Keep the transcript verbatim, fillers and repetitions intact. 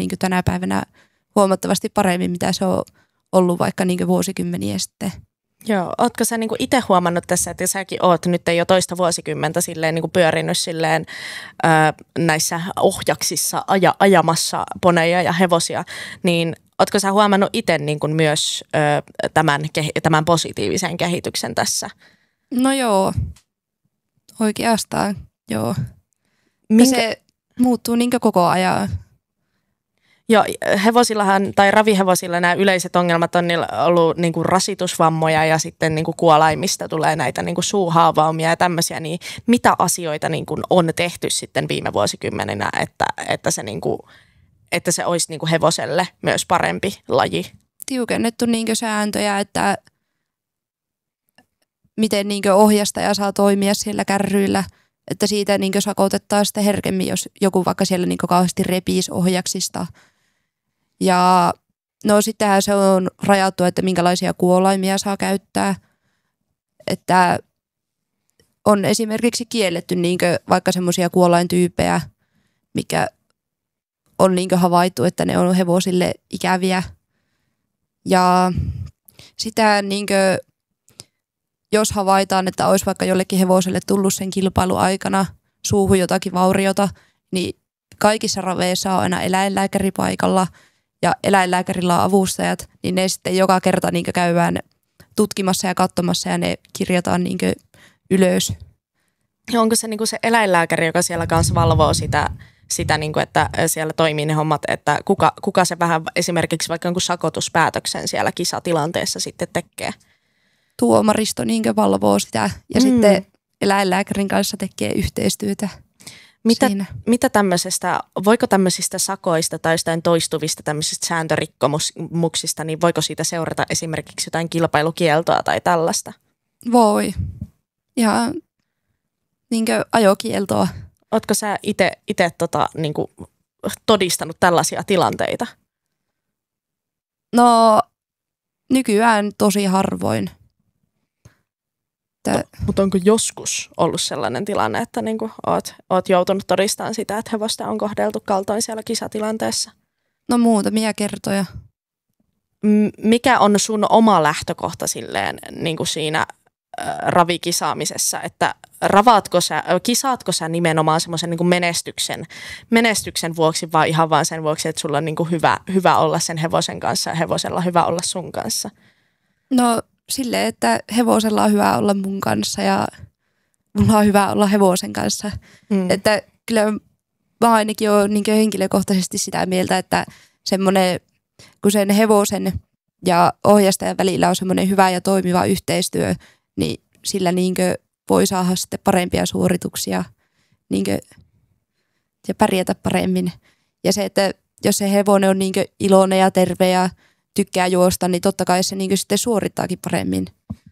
niin tänä päivänä huomattavasti paremmin, mitä se on ollut vaikka niin vuosikymmeniä sitten. Joo, ootko sä niinku itse huomannut tässä, että säkin oot nyt jo toista vuosikymmentä silleen niinku pyörinyt silleen ö, näissä ohjaksissa aja, ajamassa poneja ja hevosia, niin ootko sä huomannut itse niinku myös ö, tämän, tämän positiivisen kehityksen tässä? No joo, oikeastaan joo. Minkä... Se muuttuu niin koko ajan. Joo, hevosillahan tai ravihevosilla nämä yleiset ongelmat on niillä ollut niinku rasitusvammoja ja sitten niinku kuolaimista tulee näitä niinku suuhaavaumia ja tämmöisiä, niin mitä asioita niinku on tehty sitten viime vuosikymmeninä, että, että, se, niinku, että se olisi niinku hevoselle myös parempi laji? Tiukennettu niinku sääntöjä, että miten niinku ohjastaja saa toimia siellä kärryillä, että siitä niinku sakotetaan sitten herkemmin, jos joku vaikka siellä niinku kauheasti repisi ohjaksista. Ja no sittenhän se on rajattu, että minkälaisia kuolaimia saa käyttää. Että on esimerkiksi kielletty niinkö vaikka semmoisia kuolaintyyppejä, mikä on niinkö havaittu, että ne on hevosille ikäviä. Ja sitä niinkö, jos havaitaan, että olisi vaikka jollekin hevoselle tullut sen kilpailun aikana suuhun jotakin vauriota, niin kaikissa raveissa on aina eläinlääkäri paikalla ja eläinlääkärillä on avustajat, niin ne sitten joka kerta niin käydään tutkimassa ja katsomassa ja ne kirjataan niin ylös. Ja onko se, niin se eläinlääkäri, joka siellä kanssa valvoo sitä, sitä niin kuin, että siellä toimii ne hommat, että kuka, kuka se vähän esimerkiksi vaikka jonkun sakotuspäätöksen siellä kisatilanteessa sitten tekee? Tuomaristo niin valvoo sitä ja mm. sitten eläinlääkärin kanssa tekee yhteistyötä. Mitä, mitä tämmöisestä, voiko tämmöisistä sakoista tai jostain toistuvista tämmöisistä sääntörikkomuksista, niin voiko siitä seurata esimerkiksi jotain kilpailukieltoa tai tällaista? Voi. Ja niinkö ajokieltoa. Ootko sä itse ite tota, niinku, todistanut tällaisia tilanteita? No nykyään tosi harvoin. Että... Mutta onko joskus ollut sellainen tilanne, että niinku oot, oot joutunut todistamaan sitä, että hevosta on kohdeltu kaltoin siellä kisatilanteessa? No muutamia kertoja. M- mikä on sun oma lähtökohta silleen niinku siinä äh, ravikisaamisessa, että ravaatko sä, kisaatko sä nimenomaan semmoisen niinku menestyksen, menestyksen vuoksi vai ihan vaan sen vuoksi, että sulla on niinku hyvä, hyvä olla sen hevosen kanssa ja hevosella hyvä olla sun kanssa? No silleen, että hevosella on hyvä olla mun kanssa ja mulla on hyvä olla hevosen kanssa. Mm. Että kyllä mä ainakin olen niin henkilökohtaisesti sitä mieltä, että semmoinen, kun sen hevosen ja ohjastajan välillä on semmoinen hyvä ja toimiva yhteistyö, niin sillä niin voi saada sitten parempia suorituksia niin ja pärjätä paremmin. Ja se, että jos se hevonen on niin iloinen ja terve ja tykkää juosta, niin totta kai se niin sitten suorittaakin paremmin.